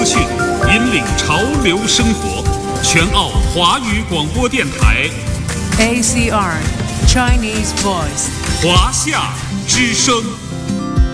讯，引领潮流生活。全澳华语广播电台 ACR Chinese Voice 华夏之声。